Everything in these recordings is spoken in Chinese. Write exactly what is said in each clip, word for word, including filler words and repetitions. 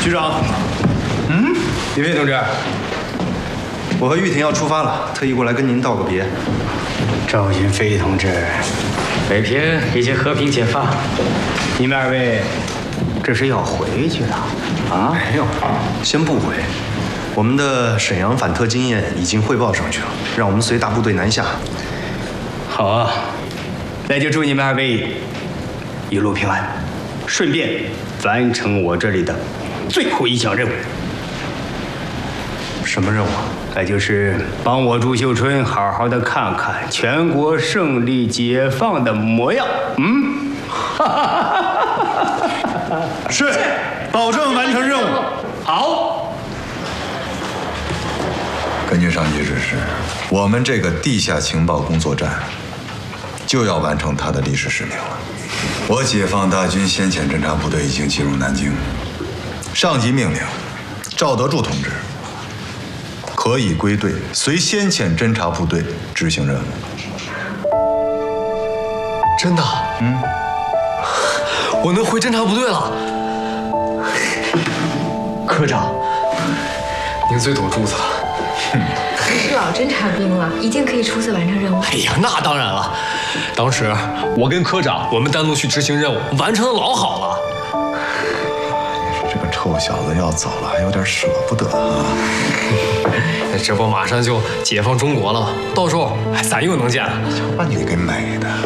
局长， 嗯，李飞同志， 我和玉婷要出发了，特意过来跟您道个别。 赵云飞同志，北平已经和平解放，你们二位这是要回去了啊？ 没有，先不回。我们的沈阳反特经验已经汇报上去了，让我们随大部队南下。 好啊，那就祝你们二位一路平安，顺便完成我这里的最后一项任务。 什么任务？ 那就是帮我朱秀春好好的看看全国胜利解放的模样。嗯， 是，保证完成任务。 好。 根据上级指示，我们这个地下情报工作站就要完成它的历史使命了。我解放大军先遣侦察部队已经进入南京，上级命令赵德柱同志可以归队，随先遣侦察部队执行任务。 真的？ 嗯， 我能回侦察部队了。科长，您最懂柱子了。 是老侦察兵了，一定可以出色完成任务。 哎呀，那当然了。当时我跟科长，我们单独去执行任务，完成的老好了。 这个臭小子要走了，还有点舍不得啊。 这不马上就解放中国了吗？到时候咱又能见了。 把你给美的。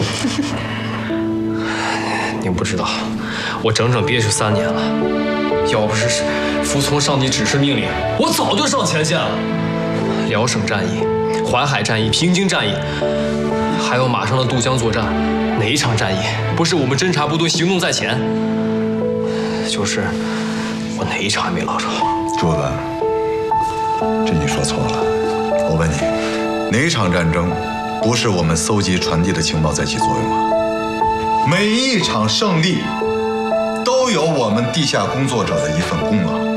您不知道，我整整憋屈三年了。要不是服从上级指示命令，我早就上前线了。辽沈战役、淮海战役、平津战役，还有马上的渡江作战，哪一场战役不是我们侦察部队行动在前？就是我哪一场还没落着？ 柱子，这你说错了。我问你，哪一场战争不是我们搜集传递的情报在起作用啊？每一场胜利都有我们地下工作者的一份功劳。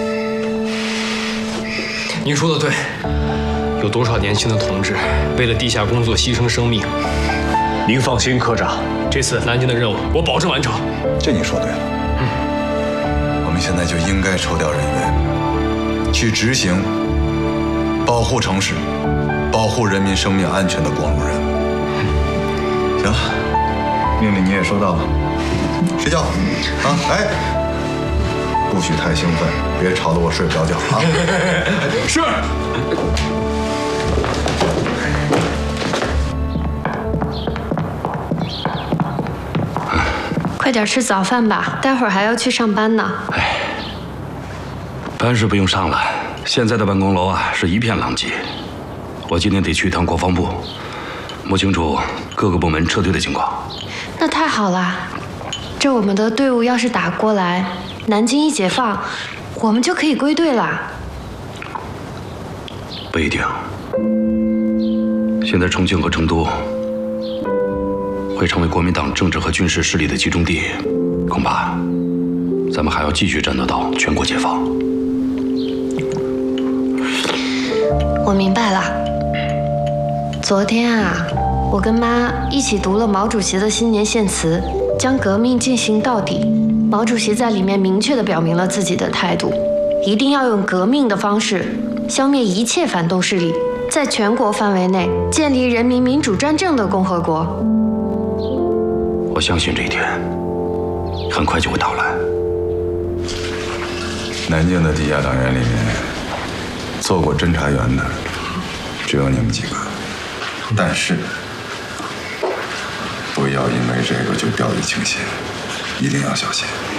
您说的对，有多少年轻的同志为了地下工作牺牲生命？您放心，科长，这次南京的任务我保证完成。 这你说对了。嗯，我们现在就应该抽调人员去执行保护城市、保护人民生命安全的光荣任务。行了，命令你也收到了，睡觉啊！哎，不许太兴奋，别吵得我睡不着觉啊！ 是。 快点吃早饭吧，待会儿还要去上班呢。 哎，班是不用上了，现在的办公楼啊是一片狼藉。我今天得去一趟国防部，摸清楚各个部门撤退的情况。 那太好了，这我们的队伍要是打过来，南京一解放，我们就可以归队了。 不一定。现在重庆和成都会成为国民党政治和军事势力的集中地，恐怕咱们还要继续战斗到全国解放。 我明白了。昨天啊，我跟妈一起读了毛主席的新年献词，将革命进行到底。毛主席在里面明确地表明了自己的态度，一定要用革命的方式消灭一切反动势力，在全国范围内建立人民民主专政的共和国。 我相信这一天很快就会到来。 南京的地下党员里面，做过侦察员的只有你们几个，但是不要因为这个就掉以轻心，一定要小心。